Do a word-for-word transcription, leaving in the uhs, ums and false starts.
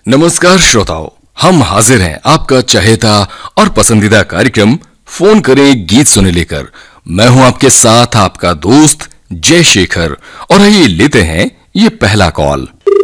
नमस्कार श्रोताओं, हम हाजिर हैं आपका चहेता और पसंदीदा कार्यक्रम फोन करें गीत सुने लेकर। मैं हूं आपके साथ आपका दोस्त जय शेखर और आइए लेते हैं ये पहला कॉल।